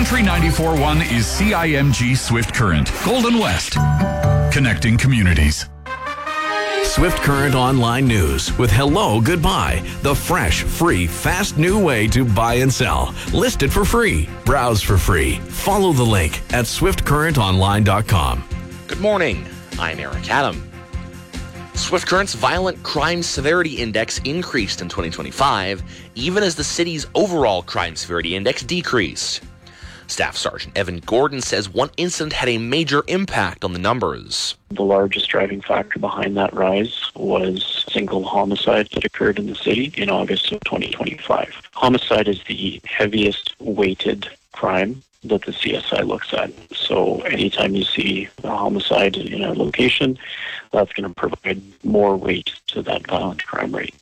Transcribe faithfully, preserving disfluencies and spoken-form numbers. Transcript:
Country ninety-four point one is C I M G Swift Current, Golden West, connecting communities. Swift Current Online News with Hello Goodbye, the fresh, free, fast new way to buy and sell. List it for free. Browse for free. Follow the link at swift current online dot com. Good morning. I'm Eric Adam. Swift Current's Violent Crime Severity Index increased in twenty twenty-five, even as the city's overall crime severity index decreased. Staff Sergeant Evan Gordon says one incident had a major impact on the numbers. The largest driving factor behind that rise was a single homicide that occurred in the city in August of twenty twenty-five. Homicide is the heaviest weighted crime that the C S I looks at. So anytime you see a homicide in a location, that's going to provide more weight to that violent crime rate.